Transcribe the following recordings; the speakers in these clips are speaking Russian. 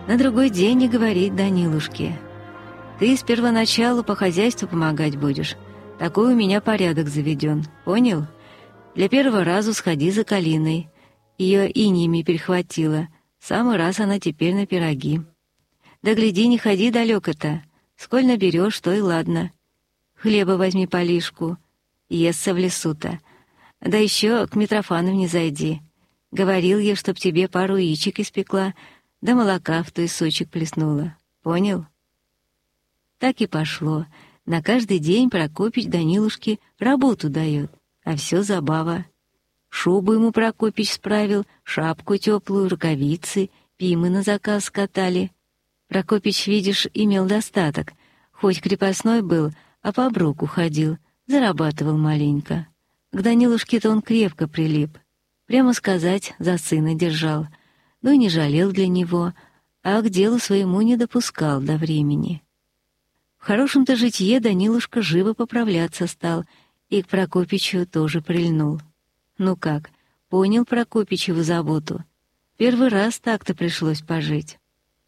На другой день и говорит Данилушке: «Ты с первоначалу по хозяйству помогать будешь. Такой у меня порядок заведен, понял? Для первого разу сходи за калиной. Ее иниями перехватило. В самый раз она теперь на пироги. Да гляди, не ходи далеко-то. Сколь наберешь, то и ладно. Хлеба возьми полишку. Естся в лесу-то. Да еще к Митрофановне зайди. Говорил я, чтоб тебе пару яичек испекла, да молока в той сочек плеснула. Понял?» Так и пошло. На каждый день Прокопич Данилушке работу дает, а все забава. Шубу ему Прокопич справил, шапку теплую, рукавицы, пимы на заказ скатали. Прокопич, видишь, имел достаток. Хоть крепостной был, а по оброку ходил, зарабатывал маленько. К Данилушке-то он крепко прилип. Прямо сказать, за сына держал. Ну и не жалел для него, а к делу своему не допускал до времени. В хорошем-то житье Данилушка живо поправляться стал и к Прокопичу тоже прильнул. Ну как, понял Прокопич его заботу. Первый раз так-то пришлось пожить.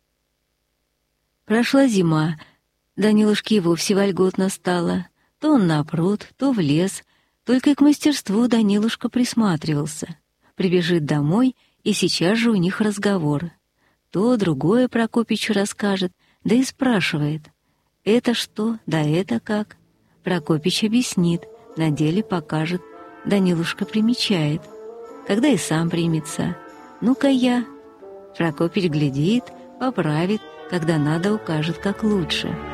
Прошла зима, Данилушке и вовсе вольготно стало. То он на пруд, то в лес, только и к мастерству Данилушка присматривался. Прибежит домой, и сейчас же у них разговор. То другое Прокопичу расскажет, да и спрашивает: «Это что, да это как?» Прокопич объяснит, на деле покажет. Данилушка примечает. Когда и сам примется: «Ну-ка я». Прокопич глядит, поправит, когда надо укажет, как лучше.